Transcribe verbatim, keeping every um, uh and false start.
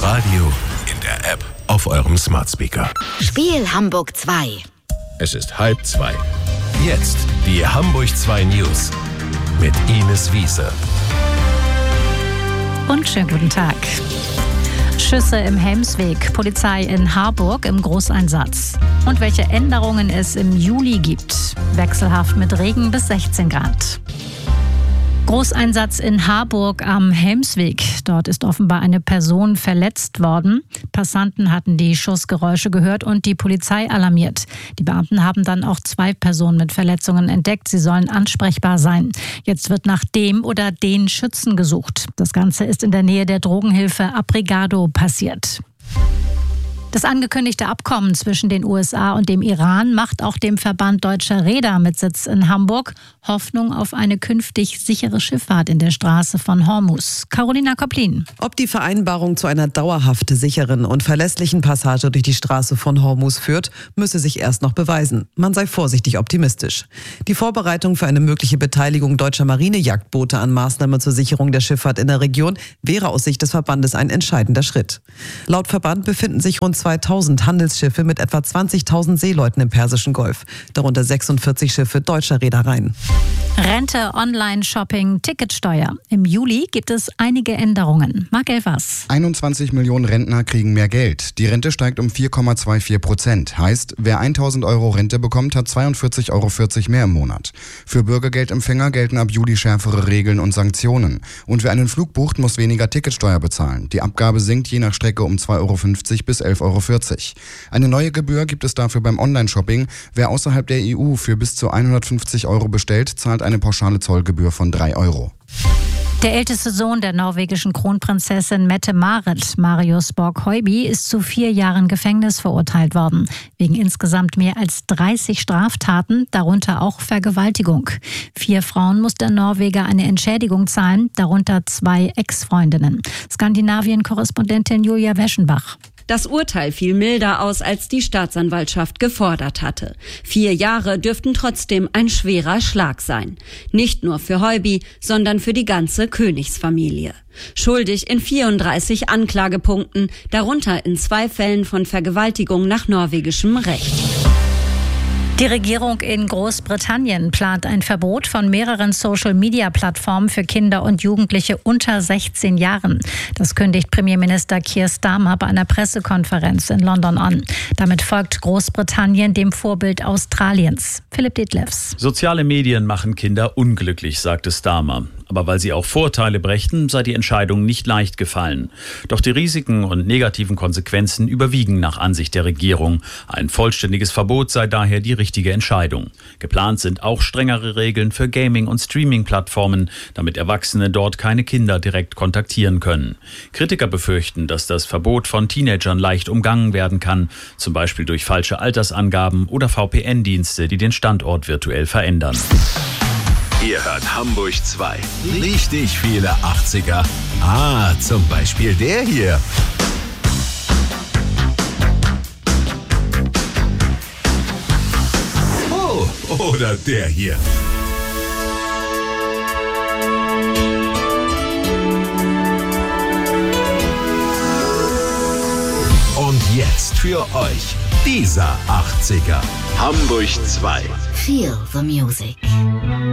Radio, in der App, auf eurem Smart Speaker. Spiel Hamburg zwei. Es ist halb zwei. Jetzt die Hamburg zwei News mit Ines Wiese. Und schönen guten Tag. Schüsse im Helmsweg, Polizei in Harburg im Großeinsatz. Und welche Änderungen es im Juli gibt. Wechselhaft mit Regen bis sechzehn Grad. Großeinsatz in Harburg am Helmsweg. Dort ist offenbar eine Person verletzt worden. Passanten hatten die Schussgeräusche gehört und die Polizei alarmiert. Die Beamten haben dann auch zwei Personen mit Verletzungen entdeckt. Sie sollen ansprechbar sein. Jetzt wird nach dem oder den Schützen gesucht. Das Ganze ist in der Nähe der Drogenhilfe Abrigado passiert. Das angekündigte Abkommen zwischen den U S A und dem Iran macht auch dem Verband Deutscher Reeder mit Sitz in Hamburg Hoffnung auf eine künftig sichere Schifffahrt in der Straße von Hormuz. Carolina Koplin. Ob die Vereinbarung zu einer dauerhaft sicheren und verlässlichen Passage durch die Straße von Hormuz führt, müsse sich erst noch beweisen. Man sei vorsichtig optimistisch. Die Vorbereitung für eine mögliche Beteiligung deutscher Marinejagdboote an Maßnahmen zur Sicherung der Schifffahrt in der Region wäre aus Sicht des Verbandes ein entscheidender Schritt. Laut Verband befinden sich rund zweitausend Handelsschiffe mit etwa zwanzigtausend Seeleuten im Persischen Golf, darunter sechsundvierzig Schiffe deutscher Reedereien. Rente, Online-Shopping, Ticketsteuer. Im Juli gibt es einige Änderungen. Marc Elvers. einundzwanzig Millionen Rentner kriegen mehr Geld. Die Rente steigt um vier Komma vierundzwanzig Prozent. Heißt, wer tausend Euro Rente bekommt, hat zweiundvierzig Euro vierzig mehr im Monat. Für Bürgergeldempfänger gelten ab Juli schärfere Regeln und Sanktionen. Und wer einen Flug bucht, muss weniger Ticketsteuer bezahlen. Die Abgabe sinkt je nach Strecke um zwei Euro fünfzig bis elf Euro vierzig. Eine neue Gebühr gibt es dafür beim Online-Shopping. Wer außerhalb der E U für bis zu hundertfünfzig Euro bestellt, zahlt eine pauschale Zollgebühr von drei Euro. Der älteste Sohn der norwegischen Kronprinzessin Mette-Marit, Marius Borg-Høiby, ist zu vier Jahren Gefängnis verurteilt worden. Wegen insgesamt mehr als dreißig Straftaten, darunter auch Vergewaltigung. Vier Frauen muss der Norweger eine Entschädigung zahlen, darunter zwei Ex-Freundinnen. Skandinavien-Korrespondentin Julia Weschenbach. Das Urteil fiel milder aus, als die Staatsanwaltschaft gefordert hatte. Vier Jahre dürften trotzdem ein schwerer Schlag sein. Nicht nur für Høiby, sondern für die ganze Königsfamilie. Schuldig in vierunddreißig Anklagepunkten, darunter in zwei Fällen von Vergewaltigung nach norwegischem Recht. Die Regierung in Großbritannien plant ein Verbot von mehreren Social-Media-Plattformen für Kinder und Jugendliche unter sechzehn Jahren. Das kündigt Premierminister Keir Starmer bei einer Pressekonferenz in London an. Damit folgt Großbritannien dem Vorbild Australiens. Philipp Detlefs. Soziale Medien machen Kinder unglücklich, sagte Starmer. Aber weil sie auch Vorteile brächten, sei die Entscheidung nicht leicht gefallen. Doch die Risiken und negativen Konsequenzen überwiegen nach Ansicht der Regierung. Ein vollständiges Verbot sei daher die richtige Entscheidung. Geplant sind auch strengere Regeln für Gaming- und Streaming-Plattformen, damit Erwachsene dort keine Kinder direkt kontaktieren können. Kritiker befürchten, dass das Verbot von Teenagern leicht umgangen werden kann, zum Beispiel durch falsche Altersangaben oder V P N-Dienste, die den Standort virtuell verändern. Ihr hört Hamburg zwei. Richtig viele achtziger. Ah, zum Beispiel der hier. Oh, oder der hier. Und jetzt für euch dieser achtziger. Hamburg zwei. Feel the music.